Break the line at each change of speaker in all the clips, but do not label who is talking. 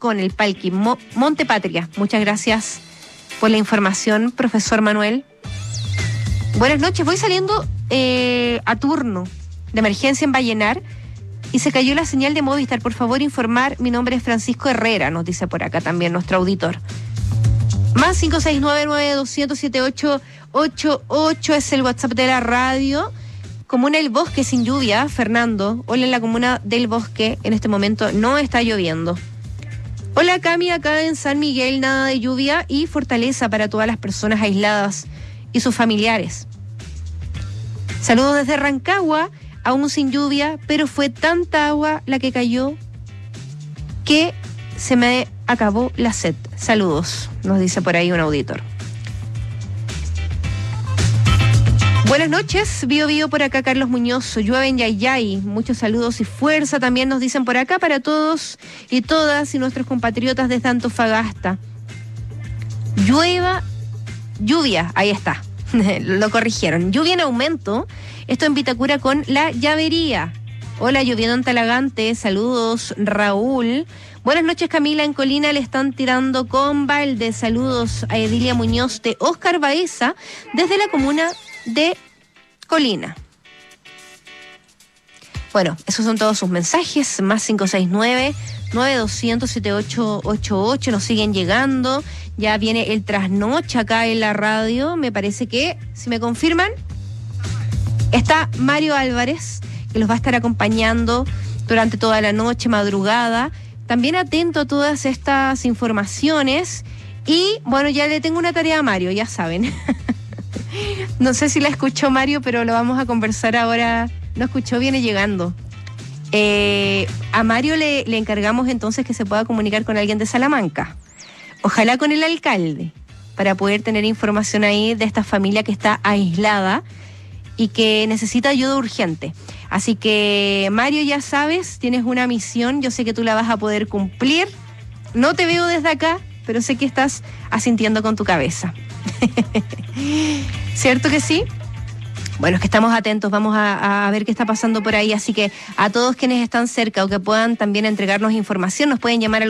Concón, El Palqui, Monte Patria. Muchas gracias por la información, profesor Manuel. Buenas noches, voy saliendo a turno de emergencia en Vallenar y se cayó la señal de Movistar. Por favor, informar. Mi nombre es Francisco Herrera, nos dice por acá también nuestro auditor. Más 569-9200-7888 es el WhatsApp de la radio. Comuna El Bosque sin lluvia, Fernando. Hola, en la comuna del Bosque en este momento no está lloviendo. Hola, Cami, acá en San Miguel nada de lluvia y fortaleza para todas las personas aisladas y sus familiares. Saludos desde Rancagua, aún sin lluvia, pero fue tanta agua la que cayó que se me acabó la sed. Saludos, nos dice por ahí un auditor. Buenas noches, Bio por acá, Carlos Muñoz. Llueve en Yayay. Muchos saludos y fuerza también nos dicen por acá para todos y todas y nuestros compatriotas desde Antofagasta. Lluvia, ahí está. Lo corrigieron. Lluvia en aumento. Esto en Vitacura con La Llavería. Hola, lloviendo en Talagante. Saludos, Raúl. Buenas noches, Camila. En Colina le están tirando con balde. Saludos a Edilia Muñoz de Óscar Baeza desde la comuna de Colina. Bueno, esos son todos sus mensajes. Más 569-9200-7888. Nos siguen llegando. Ya viene el trasnoche acá en la radio. Me parece que, si me confirman, está Mario Álvarez, que los va a estar acompañando durante toda la noche, madrugada. También atento a todas estas informaciones. Y, bueno, ya le tengo una tarea a Mario, ya saben. No sé si la escuchó Mario, pero lo vamos a conversar ahora. No escuchó, viene llegando. A Mario le encargamos entonces que se pueda comunicar con alguien de Salamanca. Ojalá con el alcalde, para poder tener información ahí de esta familia que está aislada y que necesita ayuda urgente. Así que, Mario, ya sabes, tienes una misión. Yo sé que tú la vas a poder cumplir. No te veo desde acá, pero sé que estás asintiendo con tu cabeza. ¿Cierto que sí? Bueno, es que estamos atentos, vamos a ver qué está pasando por ahí, así que a todos quienes están cerca o que puedan también entregarnos información, nos pueden llamar al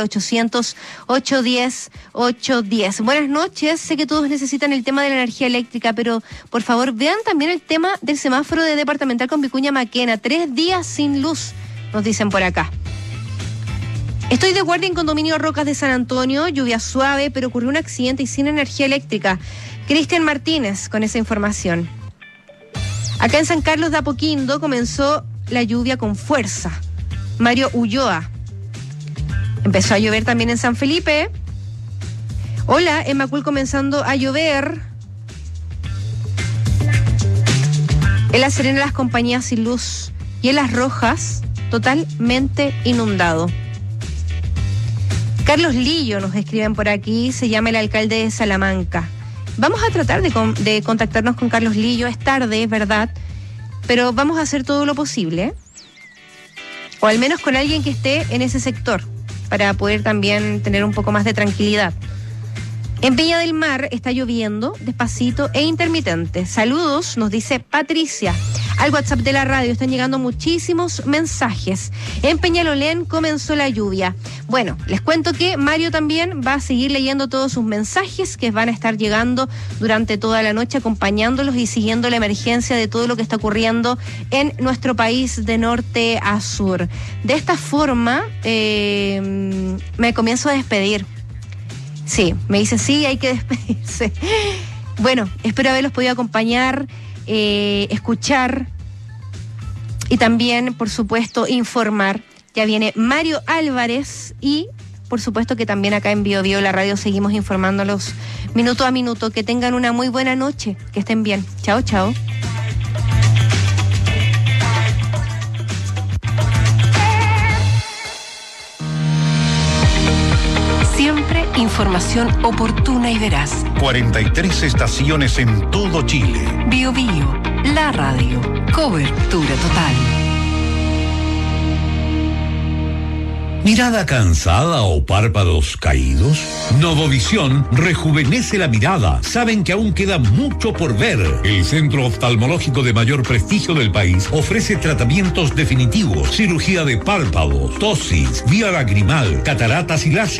800-810-810. Buenas noches, sé que todos necesitan el tema de la energía eléctrica, pero por favor vean también el tema del semáforo de Departamental con Vicuña Maquena. 3 días sin luz, nos dicen por acá. Estoy de guardia en condominio Rocas de San Antonio, lluvia suave, pero ocurrió un accidente y sin energía eléctrica. Cristian Martínez con esa información. Acá en San Carlos de Apoquindo comenzó la lluvia con fuerza. Mario Ulloa. Empezó a llover también en San Felipe. Hola, en Macul comenzando a llover. En La Serena las compañías sin luz. Y en Las Rojas totalmente inundado. Carlos Lillo nos escriben por aquí, se llama el alcalde de Salamanca. Vamos a tratar de contactarnos con Carlos Lillo, es tarde, es verdad, pero vamos a hacer todo lo posible, o al menos con alguien que esté en ese sector, para poder también tener un poco más de tranquilidad. En Viña del Mar está lloviendo despacito e intermitente. Saludos, nos dice Patricia. Al WhatsApp de la radio están llegando muchísimos mensajes. En Peñalolén comenzó la lluvia. Bueno, les cuento que Mario también va a seguir leyendo todos sus mensajes que van a estar llegando durante toda la noche, acompañándolos y siguiendo la emergencia de todo lo que está ocurriendo en nuestro país de norte a sur. De esta forma, me comienzo a despedir. Sí, me dice, sí, hay que despedirse. Bueno, espero haberlos podido acompañar, escuchar y también, por supuesto, informar. Ya viene Mario Álvarez y, por supuesto, que también acá en Bio Bio, la radio, seguimos informándolos minuto a minuto. Que tengan una muy buena noche, que estén bien. Chao, chao.
Siempre información oportuna y veraz.
43 estaciones en todo Chile.
Bio Bio, la radio. Cobertura total.
¿Mirada cansada o párpados caídos? Novovisión rejuvenece la mirada. Saben que aún queda mucho por ver. El centro oftalmológico de mayor prestigio del país ofrece tratamientos definitivos, cirugía de párpados, tosis, vía lagrimal, cataratas y láser.